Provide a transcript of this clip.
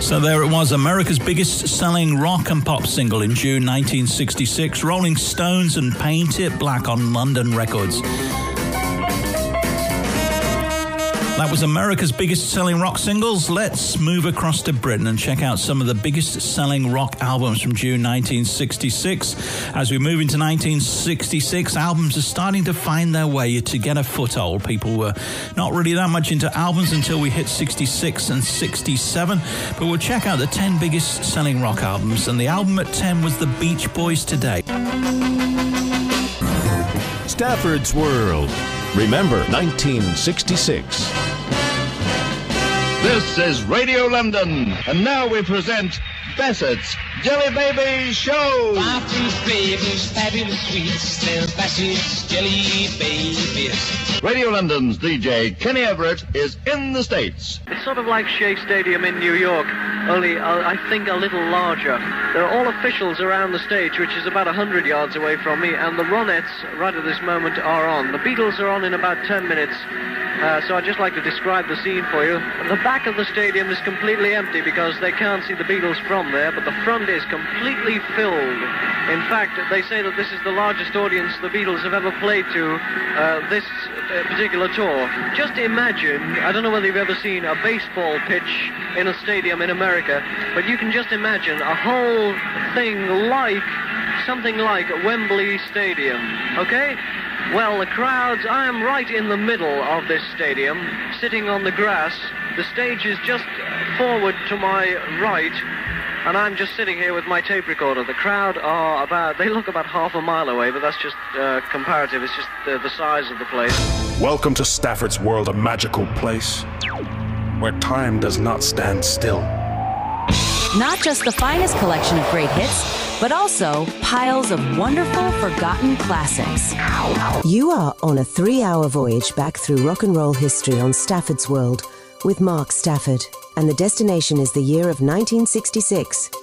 So there it was, America's biggest selling rock and pop single in June 1966, Rolling Stones and Paint It Black on London Records. That was America's biggest selling rock singles. Let's move across to Britain and check out some of the biggest selling rock albums from June 1966. As we move into 1966, albums are starting to find their way to get a foothold. People were not really that much into albums until we hit 66 and 67. But we'll check out the 10 biggest selling rock albums. And the album at 10 was the Beach Boys' Today. Stafford's World. Remember 1966. This is Radio London, and now we present Bassett's Jelly Baby Show. Martin's babies, fabulous sweets, they're Bassett's Jelly Babies. Radio London's DJ Kenny Everett is in the States. It's sort of like Shea Stadium in New York, only I think a little larger. There are all officials around the stage, which is about 100 yards away from me, and the Ronettes right at this moment are on. The Beatles are on in about 10 minutes. So I'd just like to describe the scene for you. The back of the stadium is completely empty because they can't see the Beatles from there, but the front is completely filled. In fact, they say that this is the largest audience the Beatles have ever played to this particular tour. Just imagine, I don't know whether you've ever seen a baseball pitch in a stadium in America, but you can just imagine a whole thing like, something like Wembley Stadium, okay? Well, the crowds, I am right in the middle of this stadium, sitting on the grass. The stage is just forward to my right, and I'm just sitting here with my tape recorder. The crowd are they look about half a mile away, but that's just comparative. It's just the size of the place. Welcome to Stafford's World, a magical place where time does not stand still. Not just the finest collection of great hits, but also piles of wonderful, forgotten classics. You are on a 3-hour voyage back through rock and roll history on Stafford's World with Mark Stafford. And the destination is the year of 1966.